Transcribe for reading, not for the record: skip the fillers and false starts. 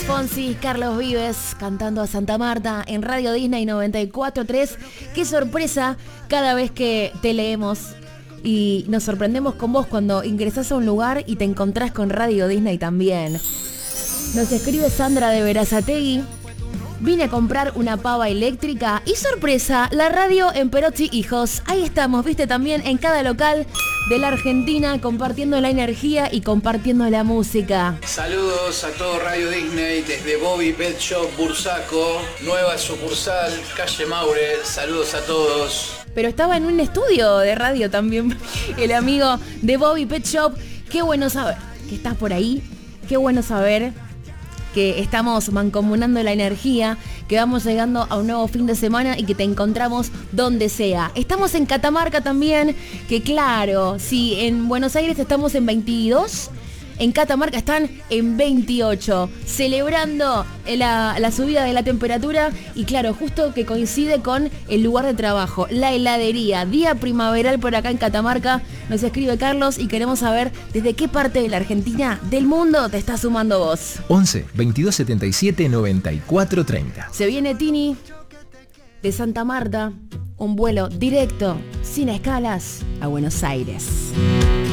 Fonsi, Carlos Vives cantando a Santa Marta en Radio Disney 94.3. Qué sorpresa cada vez que te leemos y nos sorprendemos con vos cuando ingresás a un lugar y te encontrás con Radio Disney también. Nos escribe Sandra de Berazategui. Vine a comprar una pava eléctrica y sorpresa, la radio en Perotti Hijos. Ahí estamos, viste, también en cada local de la Argentina, compartiendo la energía y compartiendo la música. Saludos a todo Radio Disney desde Bobby Pet Shop Bursaco, nueva sucursal, calle Maure. Saludos a todos. Pero estaba en un estudio de radio también, el amigo de Bobby Pet Shop. Qué bueno saber que estás por ahí, qué bueno saber que estamos mancomunando la energía, que vamos llegando a un nuevo fin de semana y que te encontramos donde sea. Estamos en Catamarca también, que claro, si en Buenos Aires estamos en 22, en Catamarca están en 28, celebrando la subida de la temperatura y claro, justo que coincide con el lugar de trabajo, la heladería, día primaveral por acá en Catamarca. Nos escribe Carlos y queremos saber desde qué parte de la Argentina, del mundo, te estás sumando vos. 11 22 77 94 30. Se viene Tini de Santa Marta, un vuelo directo, sin escalas, a Buenos Aires.